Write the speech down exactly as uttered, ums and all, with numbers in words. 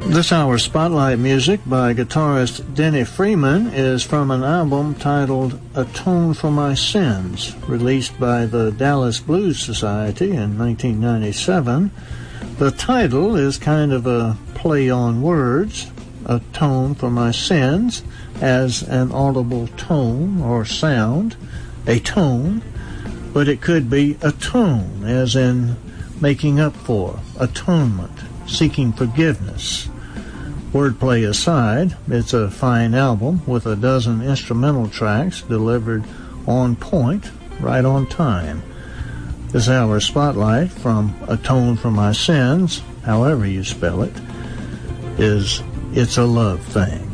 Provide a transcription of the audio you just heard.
This hour's Spotlight music by guitarist Denny Freeman is from an album titled Atone for My Sins, released by the Dallas Blues Society in nineteen ninety-seven. The title is kind of a play on words, Atone for My Sins, as an audible tone or sound, a tone, but it could be atone, as in making up for, atonement, seeking forgiveness. Wordplay aside, it's a fine album with a dozen instrumental tracks delivered on point, right on time. This hour's Spotlight from Atone for My Sins, however you spell it, is It's a Love Thing.